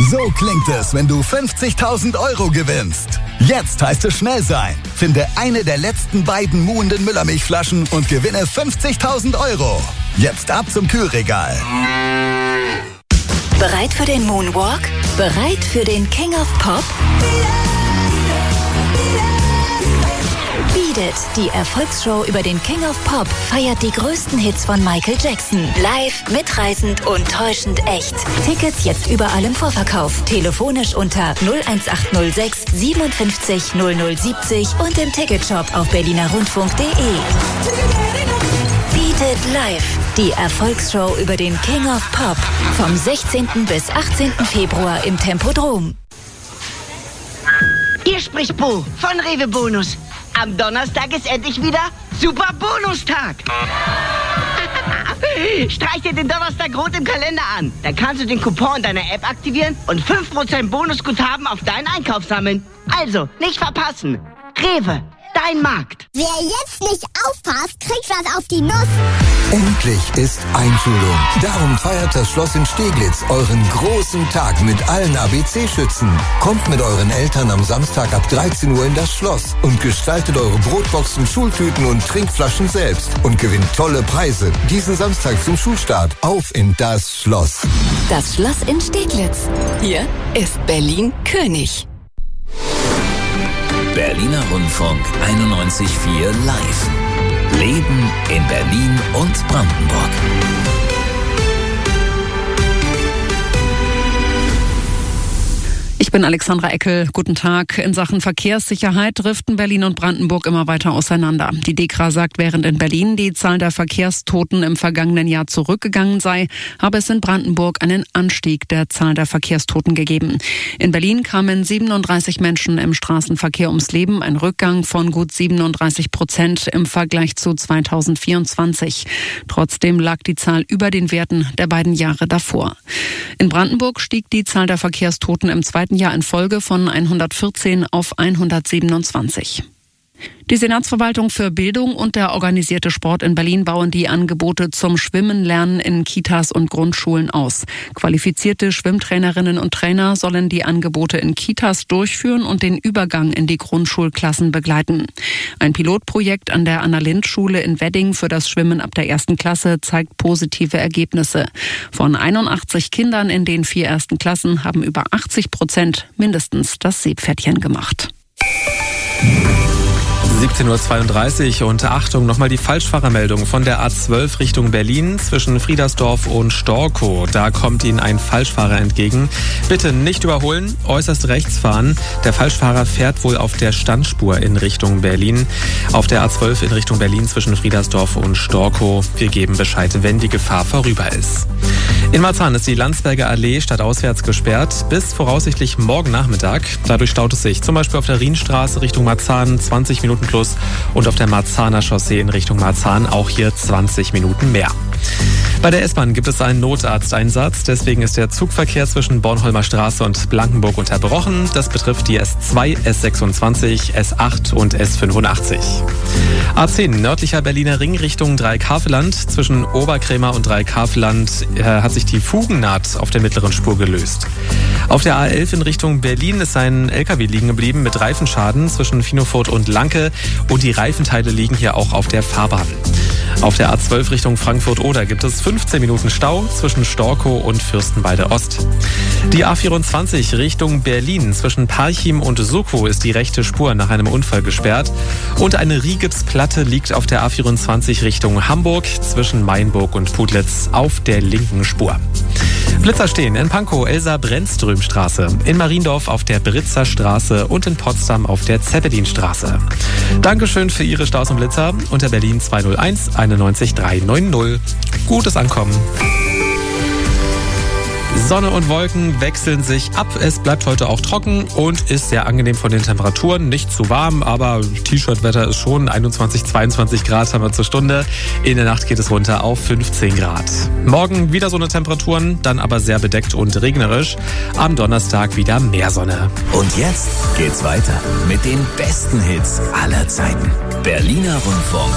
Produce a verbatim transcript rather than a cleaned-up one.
So klingt es, wenn du fünfzigtausend Euro gewinnst. Jetzt heißt es schnell sein. Finde eine der letzten beiden muhenden Müllermilchflaschen und gewinne fünfzigtausend Euro. Jetzt ab zum Kühlregal. Bereit für den Moonwalk? Bereit für den King of Pop? Beat It, die Erfolgsshow über den King of Pop, feiert die größten Hits von Michael Jackson. Live, mitreißend und täuschend echt. Tickets jetzt überall im Vorverkauf. Telefonisch unter null eins acht null sechs siebenundfünfzig null null siebzig und im Ticketshop auf berliner rundfunk punkt de. Beat It Live, die Erfolgsshow über den King of Pop. Vom sechzehnten bis achtzehnten Februar im Tempodrom. Hier spricht Bo von Rewe Bonus. Am Donnerstag ist endlich wieder Super Bonustag. Streich dir den Donnerstag rot im Kalender an. Dann kannst du den Coupon in deiner App aktivieren und fünf Prozent Bonusguthaben auf deinen Einkauf sammeln. Also, nicht verpassen. Rewe, dein Markt. Wer jetzt nicht aufpasst, kriegt was auf die Nuss. Endlich ist Einschulung. Darum feiert das Schloss in Steglitz euren großen Tag mit allen A B C-Schützen. Kommt mit euren Eltern am Samstag ab dreizehn Uhr in das Schloss und gestaltet eure Brotboxen, Schultüten und Trinkflaschen selbst und gewinnt tolle Preise. Diesen Samstag zum Schulstart. Auf in das Schloss. Das Schloss in Steglitz. Hier ist Berlin König. Berliner Rundfunk einundneunzig Komma vier live. Leben in Berlin und Brandenburg. Ich bin Alexandra Eckel. Guten Tag. In Sachen Verkehrssicherheit driften Berlin und Brandenburg immer weiter auseinander. Die DEKRA sagt, während in Berlin die Zahl der Verkehrstoten im vergangenen Jahr zurückgegangen sei, habe es in Brandenburg einen Anstieg der Zahl der Verkehrstoten gegeben. In Berlin kamen siebenunddreißig Menschen im Straßenverkehr ums Leben, ein Rückgang von gut siebenunddreißig Prozent im Vergleich zu zweitausendvierundzwanzig. Trotzdem lag die Zahl über den Werten der beiden Jahre davor. In Brandenburg stieg die Zahl der Verkehrstoten im zweiten Jahr in Folge von hundertvierzehn auf hundertsiebenundzwanzig. Die Senatsverwaltung für Bildung und der organisierte Sport in Berlin bauen die Angebote zum Schwimmenlernen in Kitas und Grundschulen aus. Qualifizierte Schwimmtrainerinnen und Trainer sollen die Angebote in Kitas durchführen und den Übergang in die Grundschulklassen begleiten. Ein Pilotprojekt an der Anna-Lind-Schule in Wedding für das Schwimmen ab der ersten Klasse zeigt positive Ergebnisse. Von einundachtzig Kindern in den vier ersten Klassen haben über achtzig Prozent mindestens das Seepferdchen gemacht. siebzehn Uhr zweiunddreißig und Achtung, nochmal die Falschfahrermeldung von der A zwölf Richtung Berlin zwischen Friedersdorf und Storkow. Da kommt Ihnen ein Falschfahrer entgegen. Bitte nicht überholen, äußerst rechts fahren. Der Falschfahrer fährt wohl auf der Standspur in Richtung Berlin. Auf der A zwölf in Richtung Berlin zwischen Friedersdorf und Storkow. Wir geben Bescheid, wenn die Gefahr vorüber ist. In Marzahn ist die Landsberger Allee stadtauswärts gesperrt bis voraussichtlich morgen Nachmittag. Dadurch staut es sich zum Beispiel auf der Rienstraße Richtung Marzahn zwanzig Minuten plus und auf der Marzahner Chaussee in Richtung Marzahn auch hier zwanzig Minuten mehr. Bei der S-Bahn gibt es einen Notarzteinsatz, deswegen ist der Zugverkehr zwischen Bornholmer Straße und Blankenburg unterbrochen. Das betrifft die S zwei, S sechsundzwanzig, S acht und S fünfundachtzig. A zehn, nördlicher Berliner Ring Richtung Dreieck-Havelland. Zwischen Oberkrämer und Dreieck-Havelland äh, hat sich die Fugennaht auf der mittleren Spur gelöst. Auf der A elf in Richtung Berlin ist ein L K W liegen geblieben mit Reifenschaden zwischen Finofurt und Lanke und die Reifenteile liegen hier auch auf der Fahrbahn. Auf der A zwölf Richtung Frankfurt-Oder gibt es fünfzehn Minuten Stau zwischen Storkow und Fürstenwalde Ost. Die A vierundzwanzig Richtung Berlin zwischen Parchim und Sukow ist die rechte Spur nach einem Unfall gesperrt. Und eine Rigipsplatte liegt auf der A vierundzwanzig Richtung Hamburg zwischen Mainburg und Putlitz auf der linken Spur. Blitzer stehen in Pankow, Elsa-Brennström-Straße, in Mariendorf auf der Britzer Straße und in Potsdam auf der Zeppelinstraße. Dankeschön für Ihre Staus und Blitzer unter Berlin zwei null eins einundneunzig dreihundertneunzig. Gutes Ankommen. Sonne und Wolken wechseln sich ab. Es bleibt heute auch trocken und ist sehr angenehm von den Temperaturen. Nicht zu warm, aber T-Shirt-Wetter ist schon. einundzwanzig, zweiundzwanzig Grad haben wir zur Stunde. In der Nacht geht es runter auf fünfzehn Grad. Morgen wieder so eine Temperaturen, dann aber sehr bedeckt und regnerisch. Am Donnerstag wieder mehr Sonne. Und jetzt geht's weiter mit den besten Hits aller Zeiten. Berliner Rundfunk